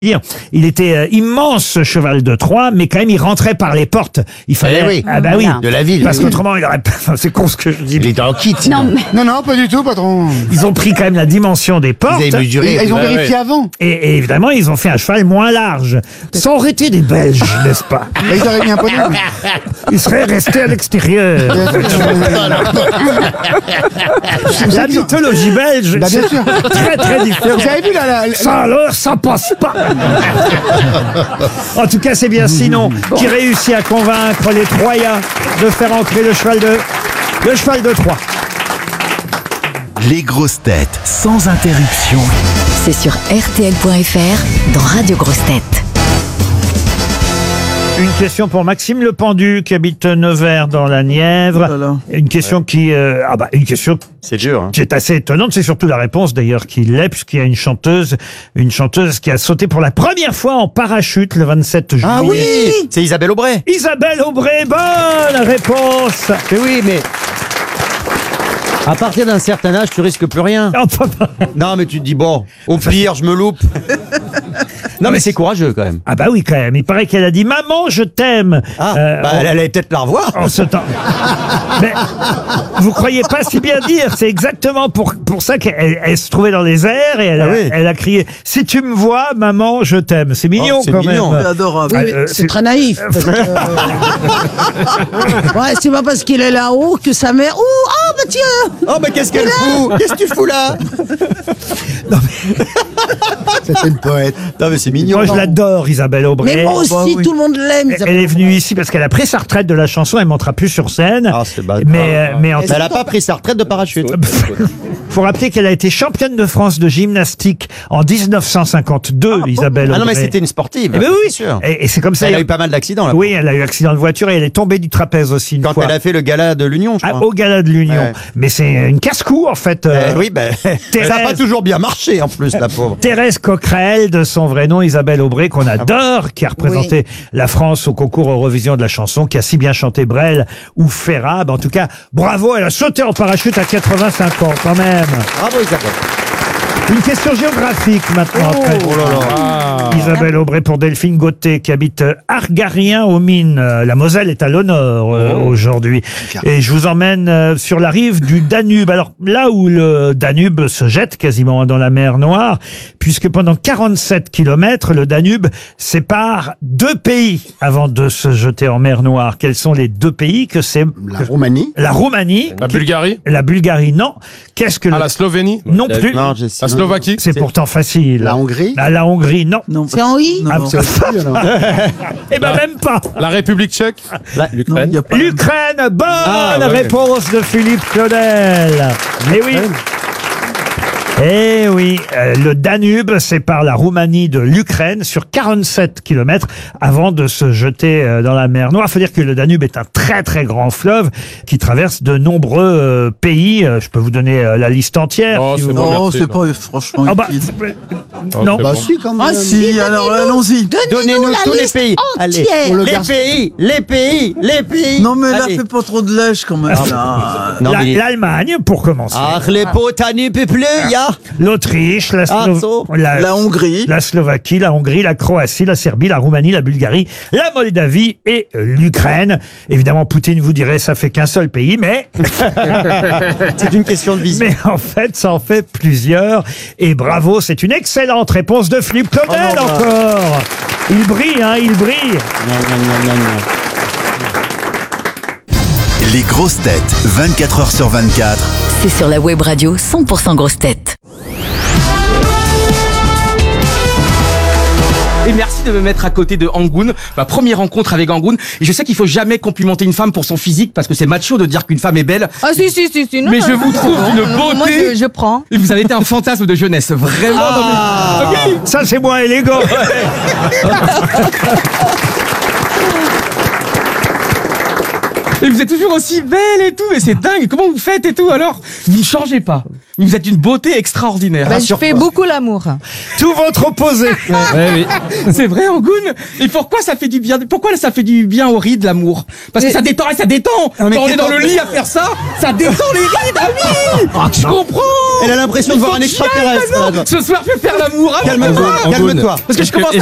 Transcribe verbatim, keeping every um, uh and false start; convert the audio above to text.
Il était euh, immense ce cheval de Troie, mais quand même il rentrait par les portes. Il fallait, Eh oui. ah bah oui, De la ville. parce qu'autrement il aurait pas. Enfin, c'est con ce que je dis. Il était en kit. Non, mais Non, non, pas du tout, patron. Ils ont pris quand même la dimension des portes. Ils avaient mesuré. Ils, ils ont Bah, vérifié avant. Et, et évidemment, ils ont fait un cheval moins large. Ça aurait été des Belges, n'est-ce pas? Bah, ils auraient mis un poney. Ils seraient restés à l'extérieur. La mythologie belge, Bah, bien c'est sûr. très très différent. Vous avez vu là, là, là- Ça alors, ça passe pas. En tout cas, c'est bien Sinon qui réussit à convaincre les Troyens de faire entrer le cheval de le cheval de Troie. Les grosses têtes sans interruption. c'est sur R T L point F R dans Radio Grosses Têtes. Une question pour Maxime Le Pendu qui habite Nevers dans la Nièvre. Oh là là. Une question qui euh, ah bah une question C'est dur. Hein. qui est assez étonnante, c'est surtout la réponse d'ailleurs qui l'est, puisqu'il y a une chanteuse, une chanteuse qui a sauté pour la première fois en parachute le vingt-sept juillet. Ah oui, c'est Isabelle Aubray. Isabelle Aubray, bonne réponse. Mais oui, mais à partir d'un certain âge, tu risques plus rien. Enfin, Non, mais tu te dis bon, au pire, je me loupe. Non, mais c'est courageux quand même. ah bah oui quand même, il paraît qu'elle a dit « Maman, je t'aime Ah, Euh, bah, elle allait peut-être la revoir. en ce temps. Mais vous croyez pas si bien dire, c'est exactement pour, pour ça qu'elle elle se trouvait dans les airs et elle a, Ah oui. elle a crié « Si tu me vois, maman, je t'aime ». C'est mignon Oh, c'est quand mignon. même. C'est adorable. Ah, Oui, euh, c'est très naïf. parce que, euh, ouais, c'est pas parce qu'il est là-haut que sa mère. Ouh, ah bah tiens. Oh, mais qu'est-ce qu'elle fout? Qu'est-ce que tu fous là? C'était une poète. Non, mais c'est mignon. Moi je l'adore Isabelle Aubray. Mais moi aussi, bah oui. tout le monde l'aime. Elle est venue ici parce qu'elle a pris sa retraite de la chanson, elle montera plus sur scène. Ah, c'est bas. mais, euh, mais en Mais elle a pas pris sa retraite de parachute. faut rappeler qu'elle a été championne de France de gymnastique en dix-neuf cent cinquante-deux, Isabelle Aubray. Ah non, mais c'était une sportive. Eh ben oui, c'est sûr. Et, et c'est comme ça. Elle a eu pas mal d'accidents là. Oui, elle a eu accident de voiture et elle est tombée du trapèze aussi une Quand fois. elle a fait le gala de l'Union, je Ah, crois. au gala de l'Union. Ouais. Mais c'est une casse-cou en fait. euh, Eh oui, ben, ça Thérèse- n'a pas toujours bien marché en plus, la pauvre. Thérèse Coquerel, de son vrai nom, Isabelle Aubray, qu'on adore, qui a représenté la France au concours Eurovision de la chanson, qui a si bien chanté Brel ou Ferrab. En tout cas, bravo, elle a sauté en parachute à quatre-vingt-cinq ans quand même. Bravo Isabelle. Une question géographique maintenant. après. Oh là là. Isabelle Aubray pour Delphine Gauthier qui habite Argarien aux Mines. Euh, La Moselle est à l'honneur euh, aujourd'hui. Et je vous emmène euh, sur la rive du Danube. Alors là où le Danube se jette quasiment dans la mer Noire, puisque pendant quarante-sept kilomètres, le Danube sépare deux pays avant de se jeter en mer Noire. Quels sont les deux pays que c'est? La Roumanie. La Roumanie. La Bulgarie? La Bulgarie, non. Qu'est-ce que Ah, le... la Slovénie? Non plus. Non, je La Slovaquie? C'est pourtant facile. La Hongrie. Ah, la Hongrie, non. Non, C'est en I. non, Ah, non. c'est- alors. Eh ben même pas. La République tchèque? Non, il y a pas- L'Ukraine, bonne Ah, ouais. réponse de Philippe Claudel. Eh oui. Eh oui, euh, le Danube sépare la Roumanie de l'Ukraine sur quarante-sept kilomètres avant de se jeter euh, dans la mer Noire. Il faut dire que le Danube est un très très grand fleuve qui traverse de nombreux euh, pays. Euh, Je peux vous donner euh, la liste entière. Oh, si c'est vous bon. voulez. Non, merci, c'est quoi. pas franchement Ah bah, utile. Oh, non. c'est Bah bon. si, quand même. Ah, Si, alors allons-y. Donnez-nous la tous les liste pays. Allez, entière. les pays, les pays, les pays. Non, mais là, Allez. fais pas trop de lèche quand même. là. Non, La- mais- L'Allemagne, pour commencer. Ach, les potani peupleux, ya. L'Autriche, la, Ah, Slo- so. la, La Hongrie. la Slovaquie, la Hongrie, la Croatie, la Serbie, la Roumanie, la Bulgarie, la Moldavie et l'Ukraine. Évidemment, Poutine vous dirait ça fait qu'un seul pays, mais C'est une question de vision. mais en fait, ça en fait plusieurs. Et bravo, c'est une excellente réponse de Philippe Claudel Oh non, bah. encore. Il brille, hein, il brille. Les grosses têtes, vingt-quatre heures sur vingt-quatre. C'est sur la web radio cent pour cent Grosses Têtes. Et merci de me mettre à côté de Angoun, ma première rencontre avec Angoun. Et je sais qu'il faut jamais complimenter une femme pour son physique parce que c'est macho de dire qu'une femme est belle. Ah si si si si. Non, Mais non, je non, vous non, trouve non, d'une non, non, Moi beauté. je, je prends. Et vous avez été un fantasme de jeunesse, vraiment. Ah. dans mes- Ça, c'est moins élégant. Et vous êtes toujours aussi belle et tout, et c'est dingue. Comment vous faites et tout alors? Vous ne changez pas. Vous êtes une beauté extraordinaire. Bah, je fais beaucoup l'amour. Tout votre opposé. C'est vrai, Angoune. Et pourquoi ça fait du bien? Pourquoi ça fait du bien aux rides, l'amour? Parce que Mais- ça détend, et ça détend. Quand on est dans le lit à faire ça, ça détend les rides. Ah oui, je comprends. Elle a l'impression de voir un extraterrestre. Ce soir, je vais faire l'amour. Ah, Calme-toi, Angoune. calme-toi. Parce que je commence